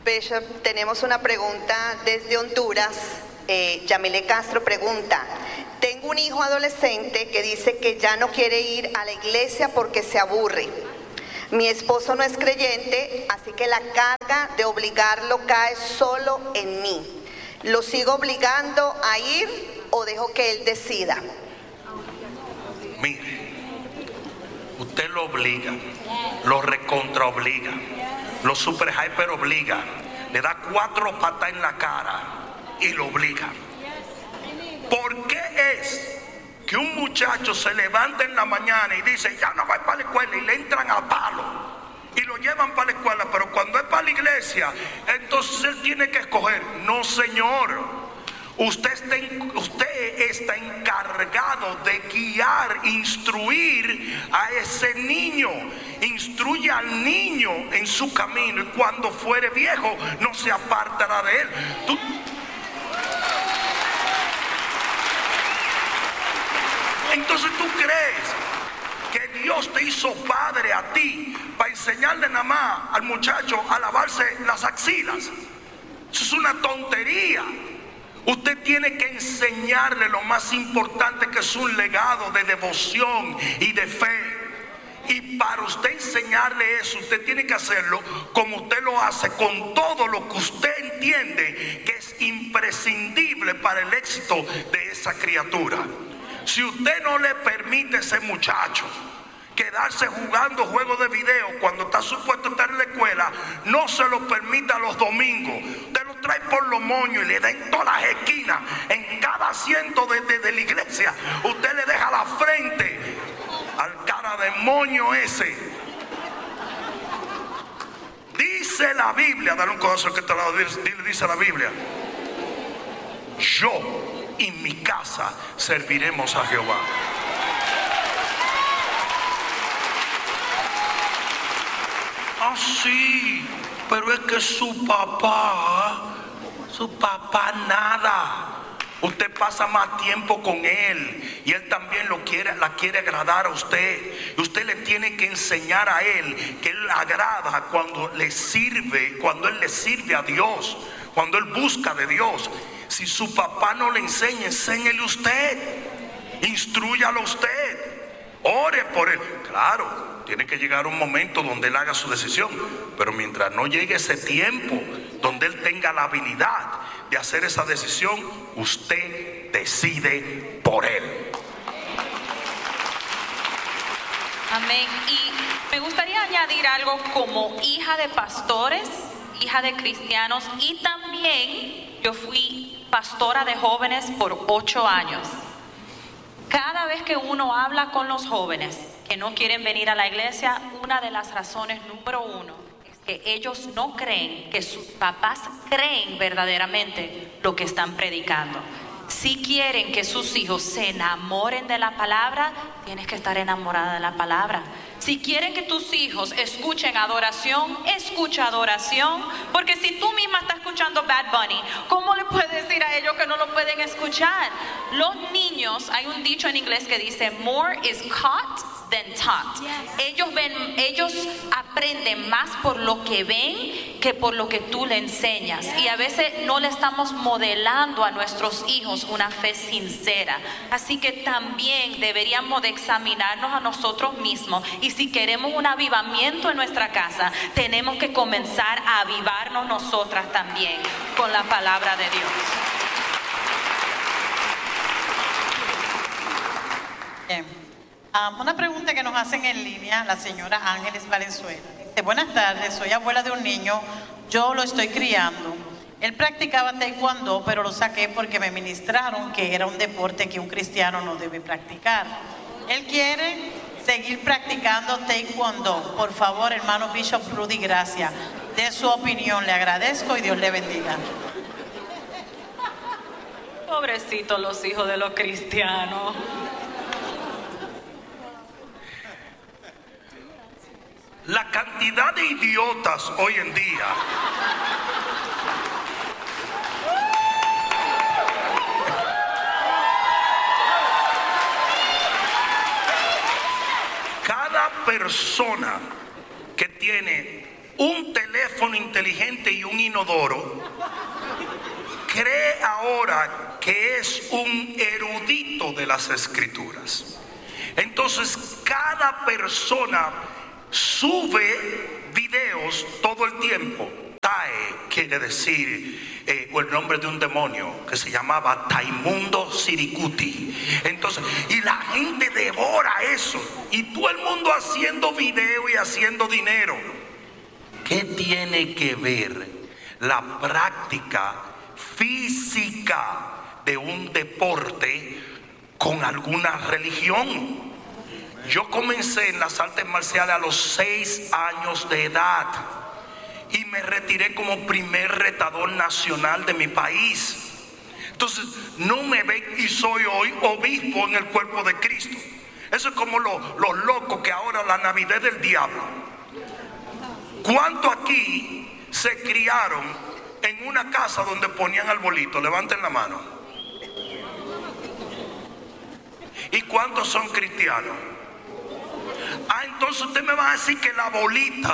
Bishop, tenemos una pregunta desde Honduras. Eh, Yamile Castro pregunta: tengo un hijo adolescente que dice que ya no quiere ir a la iglesia porque se aburre. Mi esposo no es creyente, así que la carga de obligarlo cae solo en mí. ¿Lo sigo obligando a ir o dejo que él decida? Mire, usted lo obliga, lo recontra obliga, lo super hyper obliga, le da cuatro patas en la cara y lo obliga. ¿Por qué es que un muchacho se levanta en la mañana y dice ya no voy para la escuela y le entran a palo y lo llevan para la escuela, pero cuando es para la iglesia entonces él tiene que escoger? No, señor. Usted está, usted está encargado de guiar, instruir a ese niño. Instruye al niño en su camino y cuando fuere viejo no se apartará de él. Tú, Entonces tú crees que Dios te hizo padre a ti para enseñarle nada más al muchacho a lavarse las axilas. Eso es una tontería. Usted tiene que enseñarle lo más importante, que es un legado de devoción y de fe. Y para usted enseñarle eso, usted tiene que hacerlo como usted lo hace, con todo lo que usted entiende que es imprescindible para el éxito de esa criatura. Si usted no le permite a ese muchacho quedarse jugando juegos de video cuando está supuesto estar en la escuela, no se lo permita los domingos. Usted lo trae por los moños y le da en todas las esquinas, en cada asiento de, de, de la iglesia. Usted le deja la frente al cara de moño ese. Dice la Biblia, dale un codazo al que te lo dice, dice la Biblia: yo y mi casa serviremos a Jehová. Ah, sí, pero es que su papá, su papá nada. Usted pasa más tiempo con él y él también lo quiere, la quiere agradar a usted. Y usted le tiene que enseñar a él que él le agrada cuando le sirve, cuando él le sirve a Dios, cuando él busca de Dios. Si su papá no le enseña, enséñele usted, instrúyalo usted, ore por él. Claro, tiene que llegar un momento donde él haga su decisión, pero mientras no llegue ese tiempo donde él tenga la habilidad de hacer esa decisión, usted decide por él. Amén. Y me gustaría añadir algo como hija de pastores, hija de cristianos, y también yo fui pastora de jóvenes por ocho años. Cada vez que uno habla con los jóvenes que no quieren venir a la iglesia, una de las razones número uno es que ellos no creen que sus papás creen verdaderamente lo que están predicando. Si quieren que sus hijos se enamoren de la palabra, tienes que estar enamorada de la palabra. Si quieren que tus hijos escuchen adoración, escucha adoración. Porque si tú misma estás escuchando Bad Bunny, ¿cómo le puedes decir a ellos que no lo pueden escuchar? Los niños, hay un dicho en inglés que dice more is caught than taught. Ellos ven, ellos aprenden más por lo que ven que por lo que tú le enseñas. Y a veces no le estamos modelando a nuestros hijos una fe sincera. Así que también deberíamos de examinarnos a nosotros mismos. Y si queremos un avivamiento en nuestra casa, tenemos que comenzar a avivarnos nosotras también con la palabra de Dios. Bien. Um, una pregunta que nos hacen en línea la señora Ángeles Valenzuela. Dice: buenas tardes, soy abuela de un niño, yo lo estoy criando. Él practicaba taekwondo, pero lo saqué porque me ministraron que era un deporte que un cristiano no debe practicar. Él quiere seguir practicando taekwondo. Por favor, hermano Bishop Rudy, gracias. De su opinión, le agradezco y Dios le bendiga. Pobrecitos los hijos de los cristianos. La cantidad de idiotas hoy en día. Cada persona que tiene un teléfono inteligente y un inodoro, cree ahora que es un erudito de las escrituras. Entonces cada persona sube videos todo el tiempo. Tae quiere decir eh, o el nombre de un demonio que se llamaba Taimundo Sirikuti. Entonces, y la gente devora eso, y todo el mundo haciendo video y haciendo dinero. ¿Qué tiene que ver la práctica física de un deporte con alguna religión? Yo comencé en las artes marciales a los seis años de edad y me retiré como primer retador nacional de mi país. Entonces no me ven, y soy hoy obispo en el cuerpo de Cristo. Eso es como los lo locos que ahora la Navidad es del diablo. ¿Cuántos aquí se criaron en una casa donde ponían arbolito? Levanten la mano. ¿Y cuántos son cristianos? Ah, entonces usted me va a decir que la bolita,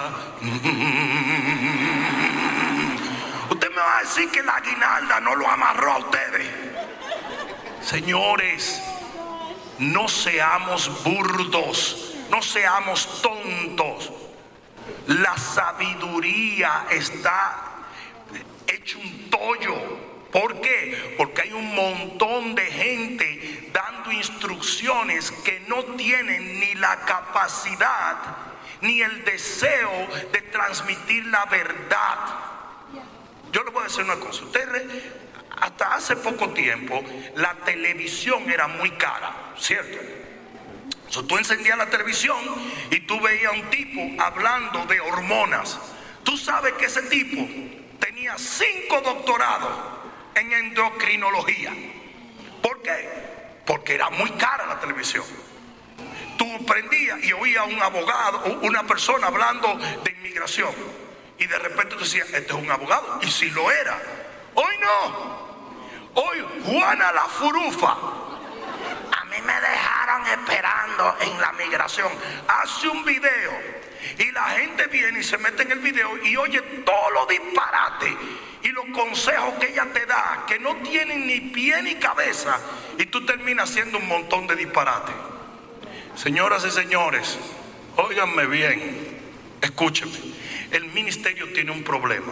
usted me va a decir que la guinalda no lo amarró a ustedes. Señores, no seamos burdos, no seamos tontos. La sabiduría está hecho un tollo. ¿Por qué? Porque hay un montón de gente dando instrucciones que no tienen ni la capacidad ni el deseo de transmitir la verdad. Yo le voy a decir una cosa. Ustedes, hasta hace poco tiempo, la televisión era muy cara, ¿cierto? So, tú encendías la televisión y tú veías a un tipo hablando de hormonas. Tú sabes que ese tipo tenía cinco doctorados en endocrinología. ¿Por qué? Porque era muy cara la televisión. Tú prendías y oías a un abogado, una persona hablando de inmigración, y de repente tú decías, este es un abogado, y si lo era. Hoy no. Hoy Juana la Furufa, a mí me dejaron esperando en la migración, hace un video y la gente viene y se mete en el video y oye todos los disparates y los consejos que ella te da, que no tienen ni pie ni cabeza, y tú terminas haciendo un montón de disparates. Señoras y señores, óiganme bien, escúchenme. El ministerio tiene un problema.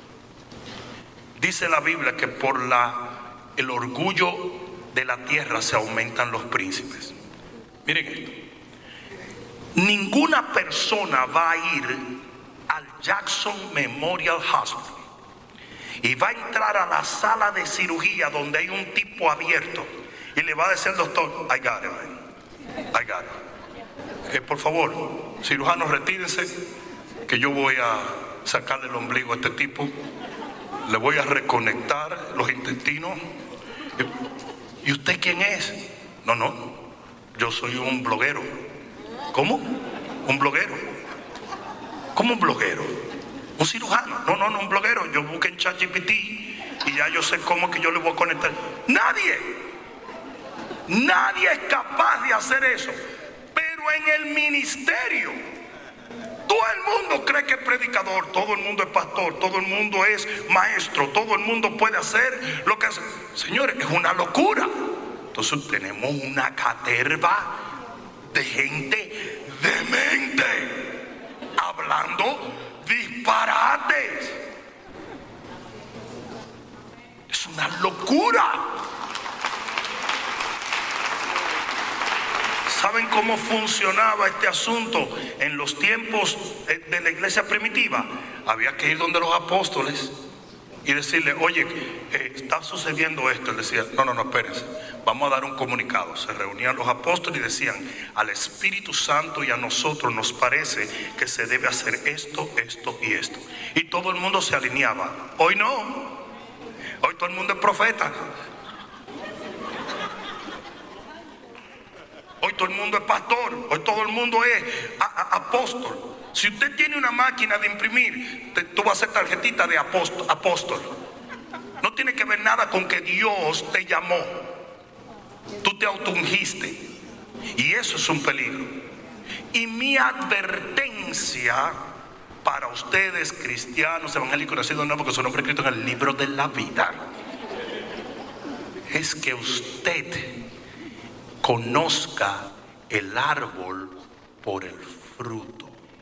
Dice la Biblia que por la, el orgullo de la tierra se aumentan los príncipes. Miren esto. Ninguna persona va a ir al Jackson Memorial Hospital y va a entrar a la sala de cirugía donde hay un tipo abierto y le va a decir al doctor, I got it, man. I got it. Eh, por favor, cirujanos, retírense, que yo voy a sacarle el ombligo a este tipo, le voy a reconectar los intestinos. ¿Y usted quién es? No, no, yo soy un bloguero. ¿Cómo? ¿Un bloguero? ¿Cómo un bloguero? ¿Un cirujano? No, no, no, un bloguero. Yo busqué en ChatGPT y ya yo sé cómo que yo le voy a conectar. Nadie, nadie es capaz de hacer eso. Pero en el ministerio, todo el mundo cree que es predicador, todo el mundo es pastor, todo el mundo es maestro, todo el mundo puede hacer lo que hace. Señores, es una locura. Entonces tenemos una caterva de gente demente hablando disparates. Es una locura. ¿Saben cómo funcionaba este asunto en los tiempos de la iglesia primitiva? Había que ir donde los apóstoles y decirle, oye, eh, está sucediendo esto. Él decía, no, no, no, espérense, vamos a dar un comunicado. Se reunían los apóstoles y decían, al Espíritu Santo y a nosotros nos parece que se debe hacer esto, esto y esto. Y todo el mundo se alineaba. Hoy no. Hoy todo el mundo es profeta. Hoy todo el mundo es pastor. Hoy todo el mundo es a, a, apóstol. Si usted tiene una máquina de imprimir, te, tú vas a hacer tarjetita de apóstol, apóstol. No tiene que ver nada con que Dios te llamó. Tú te autoungiste. Y eso es un peligro. Y mi advertencia para ustedes, cristianos, evangélicos, nacidos de nuevo, porque su nombre es escrito en el libro de la vida, es que usted conozca el árbol por el fruto.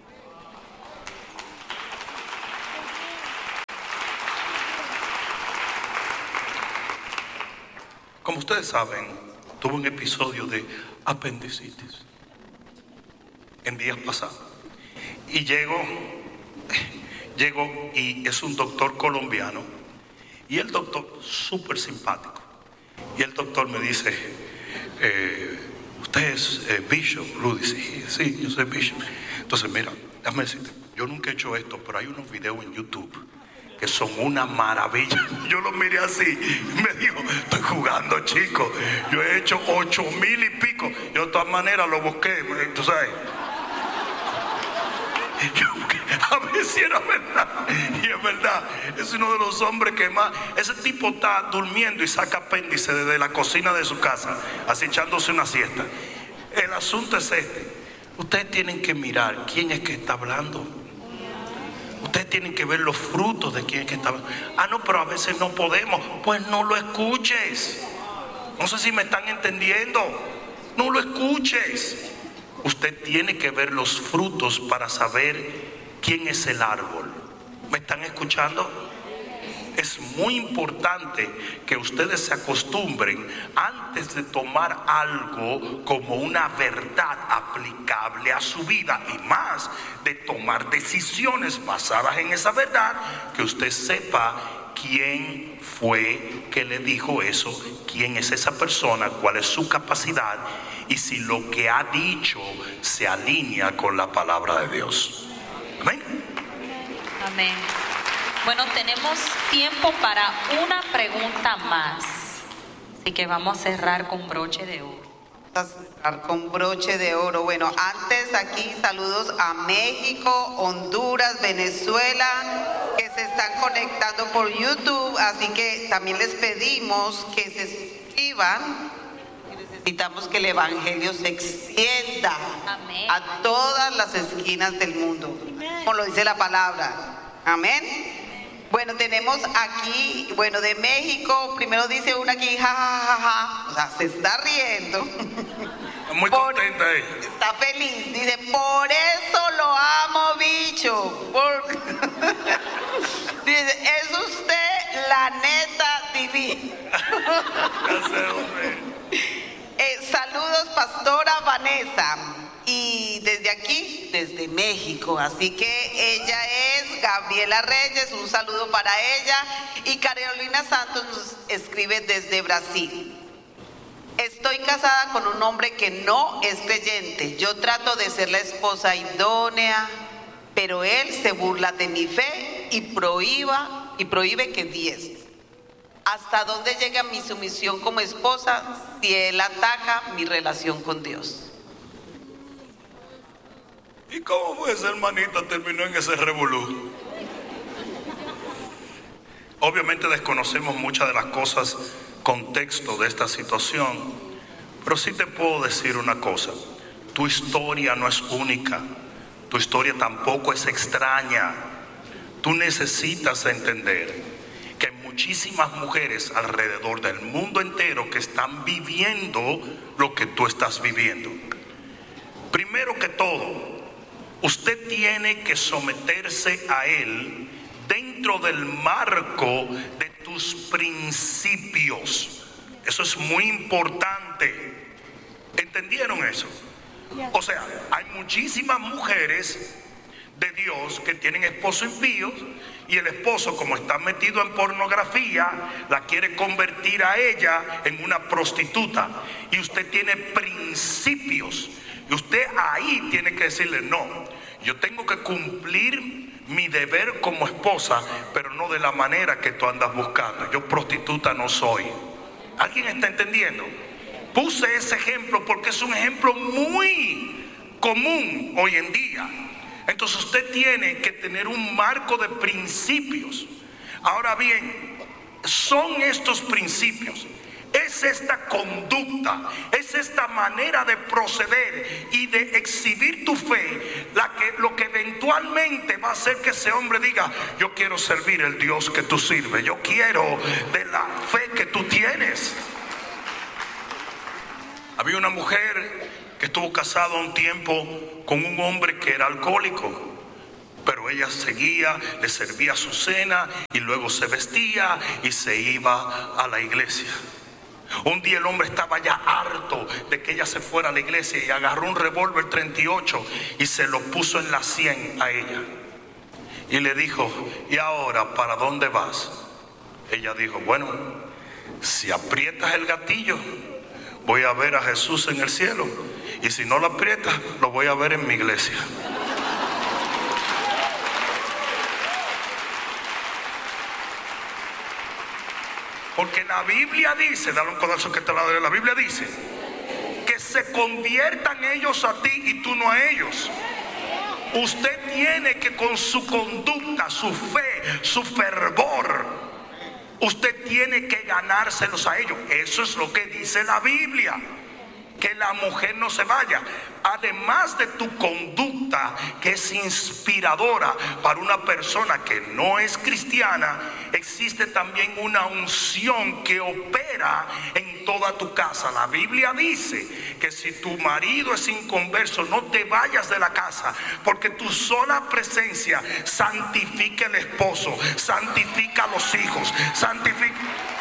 Como ustedes saben, tuve un episodio de apendicitis en días pasados. Y llego, llego y es un doctor colombiano. Y el doctor, súper simpático. Y el doctor me dice, eh, ¿usted es eh, Bishop Rudy? Sí, sí, yo soy Bishop. Entonces, mira, déjame decirte, yo nunca he hecho esto, pero hay unos videos en YouTube que son una maravilla. Yo lo miré así y me dijo, estoy jugando, chico. Yo he hecho ocho mil y pico. Yo de todas maneras lo busqué, tú sabes. Yo, a ver si era verdad. Y es verdad, es uno de los hombres que más. Ese tipo está durmiendo y saca apéndice desde la cocina de su casa, así echándose una siesta. El asunto es este: ustedes tienen que mirar quién es que está hablando. Ustedes tienen que ver los frutos de quién es que está hablando. Ah, no, pero a veces no podemos. Pues no lo escuches. No sé si me están entendiendo. No lo escuches. Usted tiene que ver los frutos para saber quién es el árbol. ¿Me están escuchando? Es muy importante que ustedes se acostumbren, antes de tomar algo como una verdad aplicable a su vida, y más de tomar decisiones basadas en esa verdad, que usted sepa quién fue que le dijo eso, quién es esa persona, cuál es su capacidad, y si lo que ha dicho se alinea con la palabra de Dios. Amén. Amén. Bueno, tenemos tiempo para una pregunta más. Así que vamos a cerrar con broche de oro. Vamos a cerrar con broche de oro. Bueno, antes aquí saludos a México, Honduras, Venezuela, que se están conectando por YouTube. Así que también les pedimos que se suscriban. Necesitamos que el evangelio se extienda Amén. A todas las esquinas del mundo, como lo dice la palabra. Amén. Bueno, tenemos aquí, bueno, de México, primero dice una aquí, ja, ja, ja, ja, o sea, se está riendo. Muy Por, contenta ella. Está feliz, dice, por eso lo amo, bicho. Por... dice, es usted la neta divina. eh, saludos, pastora Vanessa. Y desde aquí, desde México, así que ella es Gabriela Reyes, un saludo para ella. Y Carolina Santos nos escribe desde Brasil. Estoy casada con un hombre que no es creyente. Yo trato de ser la esposa idónea, pero él se burla de mi fe y prohíba y prohíbe que diezme. ¿Hasta dónde llega mi sumisión como esposa si él ataca mi relación con Dios? ¿Y cómo fue esa hermanita terminó en ese revolú? Obviamente desconocemos muchas de las cosas, contexto de esta situación, pero sí te puedo decir una cosa: tu historia no es única, tu historia tampoco es extraña. Tú necesitas entender que hay muchísimas mujeres alrededor del mundo entero que están viviendo lo que tú estás viviendo. Primero que todo, usted tiene que someterse a él dentro del marco de tus principios. Eso es muy importante. ¿Entendieron eso? O sea, hay muchísimas mujeres de Dios que tienen esposos impíos, y el esposo, como está metido en pornografía, la quiere convertir a ella en una prostituta. Y usted tiene principios. Y usted ahí tiene que decirle: no, yo tengo que cumplir mi deber como esposa, pero no de la manera que tú andas buscando. Yo prostituta no soy. ¿Alguien está entendiendo? Puse ese ejemplo porque es un ejemplo muy común hoy en día. Entonces usted tiene que tener un marco de principios. Ahora bien, son estos principios, es es esta conducta, es esta manera de proceder y de exhibir tu fe, la que, lo que eventualmente va a hacer que ese hombre diga: yo quiero servir el Dios que tú sirves, yo quiero de la fe que tú tienes. Había una mujer que estuvo casada un tiempo con un hombre que era alcohólico, pero ella seguía, le servía su cena y luego se vestía y se iba a la iglesia. Un día el hombre estaba ya harto de que ella se fuera a la iglesia y agarró un revólver treinta y ocho y se lo puso en la sien a ella y le dijo: ¿y ahora para dónde vas? Ella dijo: bueno, si aprietas el gatillo voy a ver a Jesús en el cielo, y si no lo aprietas lo voy a ver en mi iglesia. Porque la Biblia dice, dale un codazo que te la doy, la Biblia dice que se conviertan ellos a ti y tú no a ellos. Usted tiene que, con su conducta, su fe, su fervor, usted tiene que ganárselos a ellos. Eso es lo que dice la Biblia. Que la mujer no se vaya. Además de tu conducta, que es inspiradora para una persona que no es cristiana, existe también una unción que opera en toda tu casa. La Biblia dice que si tu marido es inconverso, no te vayas de la casa, porque tu sola presencia santifica el esposo, santifica a los hijos, santifica.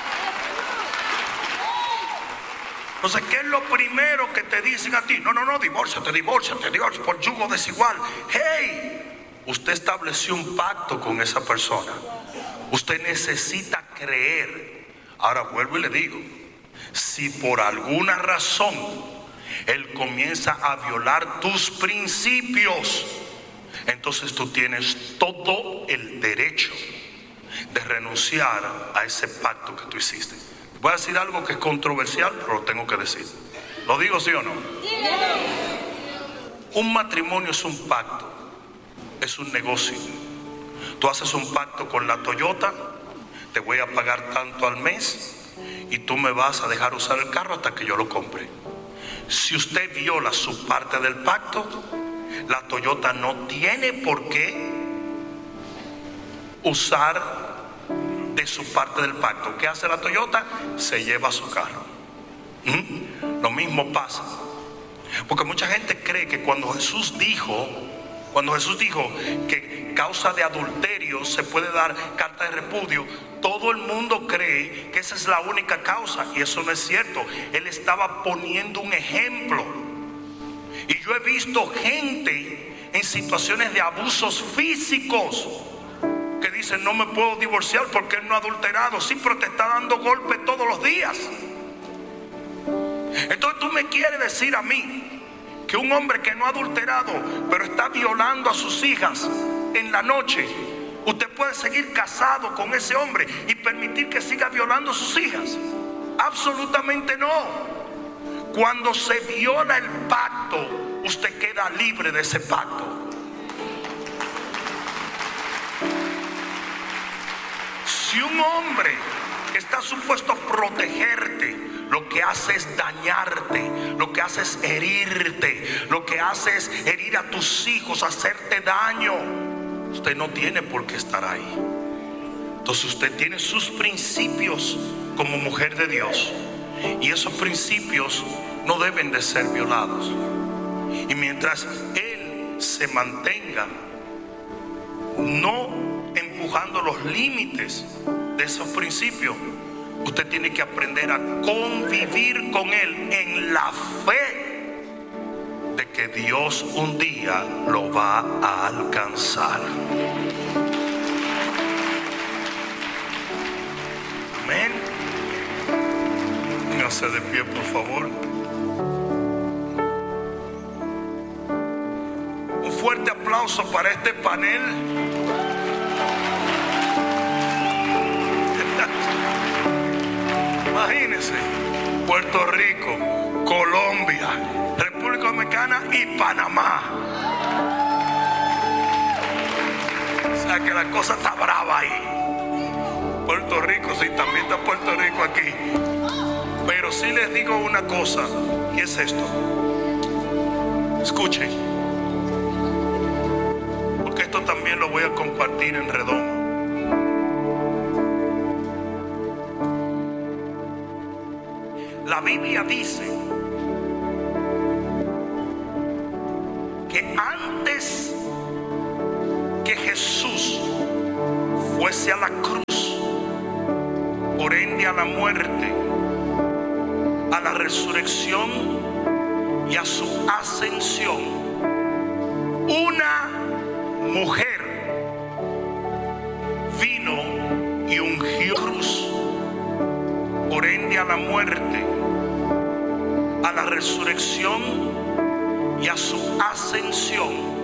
Entonces, ¿qué es lo primero que te dicen a ti? No, no, no, divórciate, divórciate, divórciate por yugo desigual. Hey, usted estableció un pacto con esa persona. Usted necesita creer. Ahora vuelvo y le digo, si por alguna razón él comienza a violar tus principios, entonces tú tienes todo el derecho de renunciar a ese pacto que tú hiciste. Voy a decir algo que es controversial, pero lo tengo que decir. ¿Lo digo sí o no? Un matrimonio es un pacto, es un negocio. Tú haces un pacto con la Toyota: te voy a pagar tanto al mes y tú me vas a dejar usar el carro hasta que yo lo compre. Si usted viola su parte del pacto, la Toyota no tiene por qué usar de su parte del pacto. ¿Qué hace la Toyota? Se lleva su carro. ¿Mm? Lo mismo pasa, porque mucha gente cree que cuando Jesús dijo cuando Jesús dijo que causa de adulterio se puede dar carta de repudio, todo el mundo cree que esa es la única causa, y eso no es cierto. Él estaba poniendo un ejemplo, y yo he visto gente en situaciones de abusos físicos que dicen: no me puedo divorciar porque él no ha adulterado. Sí, pero te está dando golpes todos los días. Entonces tú me quieres decir a mí que un hombre que no ha adulterado pero está violando a sus hijas en la noche, usted puede seguir casado con ese hombre y permitir que siga violando a sus hijas? Absolutamente no. Cuando se viola el pacto, usted queda libre de ese pacto. Si un hombre que está supuesto a protegerte, lo que hace es dañarte, lo que hace es herirte, lo que hace es herir a tus hijos, hacerte daño, usted no tiene por qué estar ahí. Entonces usted tiene sus principios como mujer de Dios, y esos principios no deben de ser violados. Y mientras él se mantenga no empujando los límites de esos principios, usted tiene que aprender a convivir con él en la fe de que Dios un día lo va a alcanzar. Amén. Póngase de pie, por favor. Un fuerte aplauso para este panel. Imagínense, Puerto Rico, Colombia, República Dominicana y Panamá. O sea que la cosa está brava ahí. Puerto Rico, sí, también está Puerto Rico aquí. Pero sí les digo una cosa, y es esto. Escuchen, porque esto también lo voy a compartir en Redoma. La Biblia dice que antes que Jesús fuese a la cruz, por ende a la muerte, a la resurrección y a su ascensión, una mujer vino y ungió la cruz, por ende a la muerte, a la resurrección y a su ascensión.